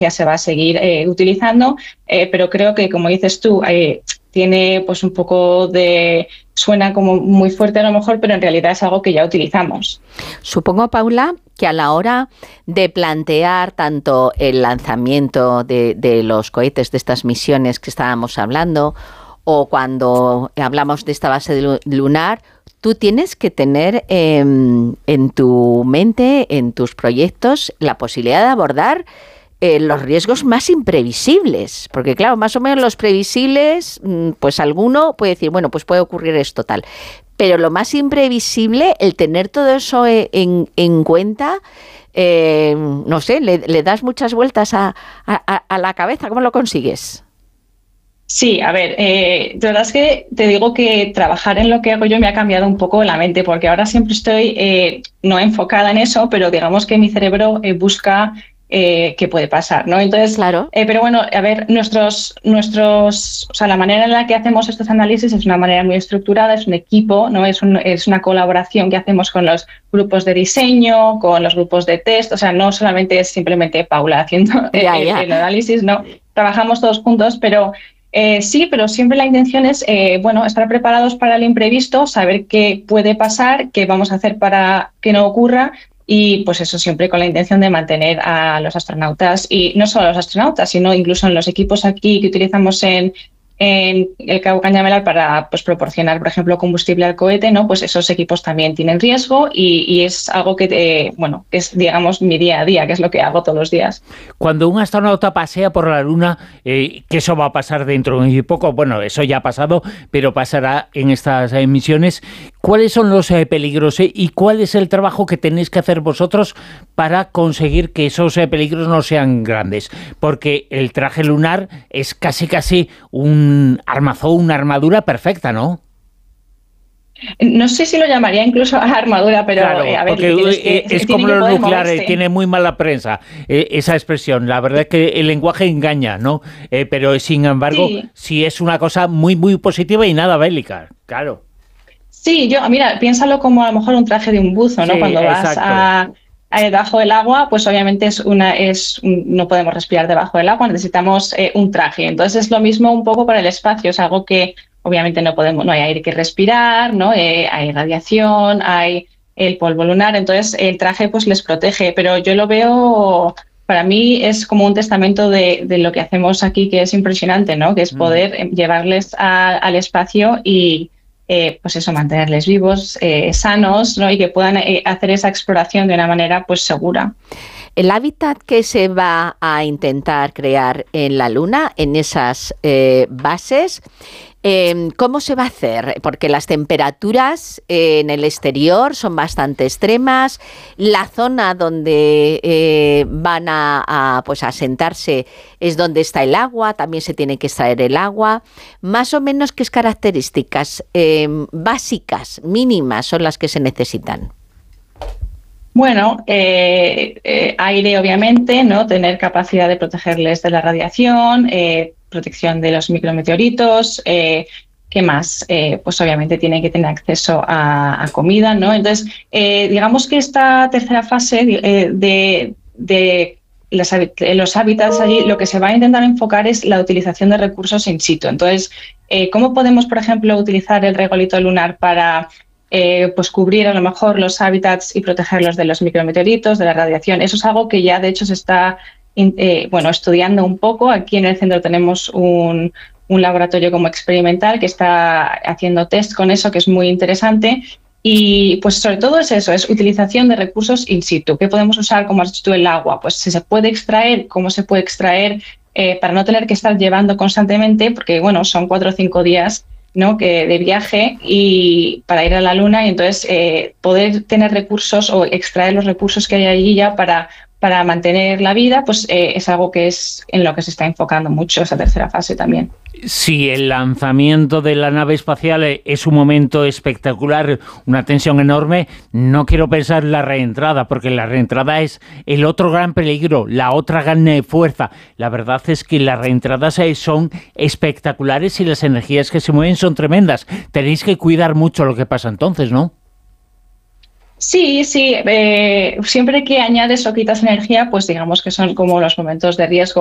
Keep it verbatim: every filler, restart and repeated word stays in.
se va a seguir eh, utilizando, eh, pero creo que, como dices tú, eh, tiene pues un poco de... suena como muy fuerte a lo mejor, pero en realidad es algo que ya utilizamos. Supongo, Paula, que a la hora de plantear tanto el lanzamiento de, de los cohetes, de estas misiones que estábamos hablando, o cuando hablamos de esta base lunar, tú tienes que tener eh, en tu mente, en tus proyectos, la posibilidad de abordar eh, los riesgos más imprevisibles. Porque claro, más o menos los previsibles, pues alguno puede decir, bueno, pues puede ocurrir esto tal. Pero lo más imprevisible, el tener todo eso en, en cuenta, eh, no sé, le, le das muchas vueltas a, a, a la cabeza. ¿Cómo lo consigues? Sí, a ver, eh, la verdad es que te digo que trabajar en lo que hago yo me ha cambiado un poco la mente, porque ahora siempre estoy eh, no enfocada en eso, pero digamos que mi cerebro eh, busca eh, qué puede pasar, ¿no? Entonces, claro. Eh, pero bueno, a ver, nuestros, nuestros, o sea, la manera en la que hacemos estos análisis es una manera muy estructurada, es un equipo, ¿no? Es, un, es una colaboración que hacemos con los grupos de diseño, con los grupos de test, o sea, no solamente es simplemente Paula haciendo ya, el, ya. el análisis, no, trabajamos todos juntos, pero eh, sí, pero siempre la intención es, eh, bueno, estar preparados para el imprevisto, saber qué puede pasar, qué vamos a hacer para que no ocurra. Y pues eso siempre con la intención de mantener a los astronautas, y no solo a los astronautas, sino incluso en los equipos aquí que utilizamos en, en el Cabo Cañaveral para pues, proporcionar, por ejemplo, combustible al cohete, ¿no? Pues esos equipos también tienen riesgo y, y es algo que, eh, bueno, es, digamos, mi día a día, que es lo que hago todos los días. Cuando un astronauta pasea por la Luna, eh, que eso va a pasar dentro de muy poco, bueno, eso ya ha pasado, pero pasará en estas eh, misiones, ¿cuáles son los eh, peligros eh, y cuál es el trabajo que tenéis que hacer vosotros para conseguir que esos eh, peligros no sean grandes? Porque el traje lunar es casi casi un armazón, una armadura perfecta, ¿no? No sé si lo llamaría incluso armadura, pero claro, eh, a ver, porque que, es como los nucleares, tiene muy mala prensa eh, esa expresión. La verdad es que el lenguaje engaña, ¿no? Eh, pero sin embargo, sí. sí es una cosa muy, muy positiva y nada bélica, claro. Sí, yo, mira, piénsalo como a lo mejor un traje de un buzo, ¿no? Sí, Cuando vas exacto. a, a debajo del agua, pues obviamente es una, es no podemos respirar debajo del agua, necesitamos eh, un traje. Entonces es lo mismo un poco para el espacio, es algo que obviamente no podemos, no hay aire que respirar, ¿no? Eh, hay radiación, hay el polvo lunar, entonces el traje pues les protege, pero yo lo veo, para mí es como un testamento de, de lo que hacemos aquí, que es impresionante, ¿no? Que es poder mm. llevarles a, al espacio y Eh, pues eso, mantenerles vivos, eh, sanos, ¿no? Y que puedan eh, hacer esa exploración de una manera pues segura. El hábitat que se va a intentar crear en la Luna, en esas eh, bases, eh, ¿cómo se va a hacer? Porque las temperaturas eh, en el exterior son bastante extremas, la zona donde eh, van a, a, pues a sentarse es donde está el agua, también se tiene que extraer el agua. Más o menos, ¿qué características eh, básicas, mínimas, son las que se necesitan? Bueno, eh, eh, aire obviamente, ¿no? Tener capacidad de protegerles de la radiación, eh, protección de los micrometeoritos, eh, ¿qué más? Eh, pues obviamente tienen que tener acceso a, a comida, ¿no? Entonces, eh, digamos que esta tercera fase eh, de, de los, los hábitats allí, lo que se va a intentar enfocar es la utilización de recursos in situ. Entonces, eh, ¿cómo podemos, por ejemplo, utilizar el regolito lunar para Eh, pues cubrir a lo mejor los hábitats y protegerlos de los micrometeoritos, de la radiación? Eso es algo que ya de hecho se está eh, bueno, estudiando un poco. Aquí en el centro tenemos un, un laboratorio como experimental que está haciendo test con eso, que es muy interesante. Y pues sobre todo es eso, es utilización de recursos in situ. ¿Qué podemos usar, como has dicho tú, el agua? Pues si se puede extraer, ¿cómo se puede extraer? Eh, para no tener que estar llevando constantemente, porque bueno, son cuatro o cinco días, ¿no? que de viaje y para ir a la Luna, y entonces eh, poder tener recursos o extraer los recursos que hay allí ya para, para mantener la vida, pues eh, es algo que es en lo que se está enfocando mucho esa tercera fase también. Sí, el lanzamiento de la nave espacial es un momento espectacular, una tensión enorme. No quiero pensar en la reentrada, porque la reentrada es el otro gran peligro, la otra gran fuerza. La verdad es que las reentradas son espectaculares y las energías que se mueven son tremendas. Tenéis que cuidar mucho lo que pasa entonces, ¿no? Sí, sí. Eh, siempre que añades o quitas energía, pues digamos que son como los momentos de riesgo